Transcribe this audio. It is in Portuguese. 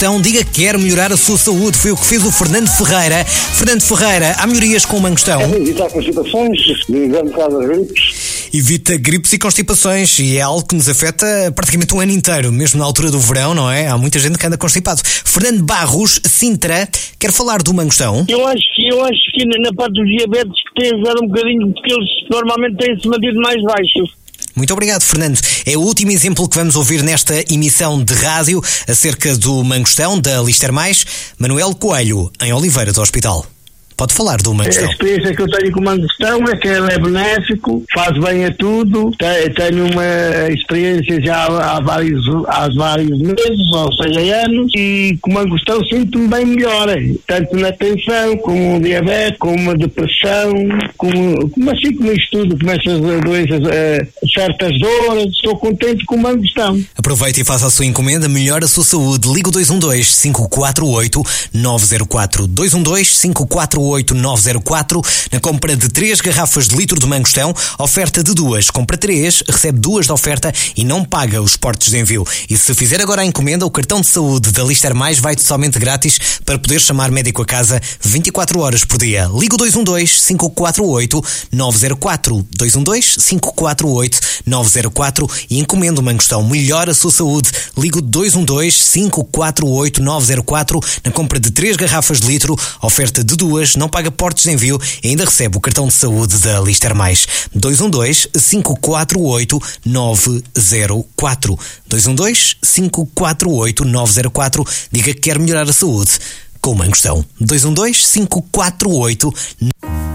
Mangostão, diga que quer melhorar a sua saúde. Foi o que fez o Fernando Ferreira. Fernando Ferreira, há melhorias com o Mangostão? Evitar constipações, ligar um bocado as gripes. Evita gripes e constipações, e é algo que nos afeta praticamente um ano inteiro, mesmo na altura do verão, não é? Há muita gente que anda constipado. Fernando Barros, Sintra, quer falar do Mangostão? Eu acho que na parte dos diabetes que tem ajudado um bocadinho, porque eles normalmente têm-se mantido mais baixos. Muito obrigado, Fernando. É o último exemplo que vamos ouvir nesta emissão de rádio acerca do Mangostão, da Lister Mais. Manuel Coelho, em Oliveira do Hospital. Pode falar do Mangostão. A experiência que eu tenho com o Mangostão é que ele é benéfico, faz bem a tudo. Tenho uma experiência já há vários meses, ou seja, anos, e com o Mangostão sinto-me bem melhor, tanto na tensão, como o diabetes, como a depressão, como isto tudo, como essas doenças, certas dores. Estou contente com o Mangostão. Aproveite e faça a sua encomenda, melhore a sua saúde. Liga o 212-548-904. 212-548-904. Na compra de 3 garrafas de litro de Mangostão, oferta de 2, compra 3, recebe 2 de oferta e não paga os portos de envio. E se fizer agora a encomenda, o cartão de saúde da Lister Mais vai totalmente grátis para poder chamar médico a casa 24 horas por dia. Liga o 212-548-904. 212-548-904 e encomenda o Mangostão. Melhora a sua saúde. Liga o 212-548-904 na compra de 3 garrafas de litro, oferta de 2, não paga portos de envio e ainda recebe o cartão de saúde da Lister Mais. 212-548-904. 212-548-904. Diga que quer melhorar a saúde com o Mangostão. 212-548-904.